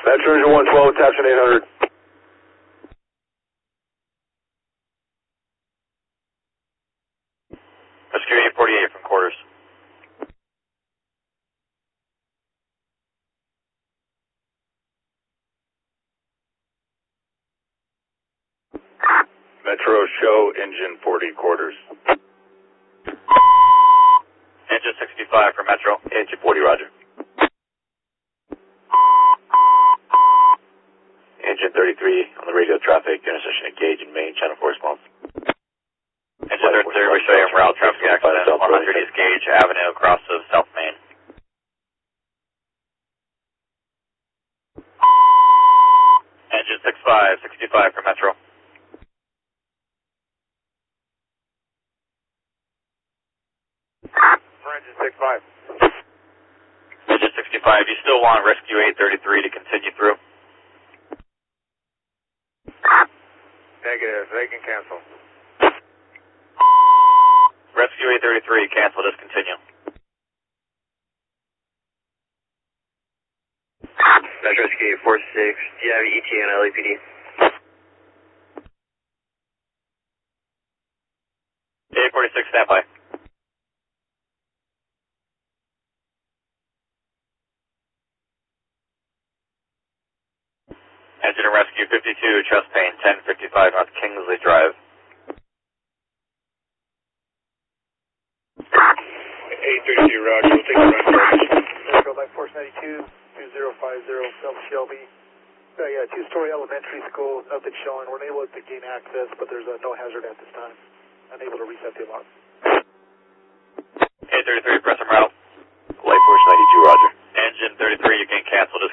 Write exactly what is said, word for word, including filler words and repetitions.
Metro Engine one twelve, attachment eight hundred. Rescue eight forty-eight from quarters. Metro show engine forty quarters. Engine sixty-five for Metro. Engine forty, roger. Engine thirty-three on the radio traffic, intersection engage in main, channel four response. Engine thirty-three, we show you en route, traffic accident, one hundred East Gage Avenue, across of South Main. Engine sixty-five, sixty-five for Metro. For engine sixty-five. Engine sixty-five, you still want Rescue eight thirty-three to continue through? Negative, they can cancel. Rescue eight thirty-three, cancel, discontinue. Metro Rescue eight forty-six, do you have E T A and L A P D? eight forty-six, standby. Engine and Rescue fifty-two, chest pain, ten fifty-five North Kingsley Drive. eight thirty-two, roger, we'll take the run charge. Metro Life Force ninety-two, two zero five zero, South Shelby. Uh, yeah, two-story elementary school up and showing. We're unable to gain access, but there's uh, no hazard at this time. Unable to reset the alarm. eight thirty-three, press en route. Life Force ninety-two, roger. Engine thirty-three, you can cancel,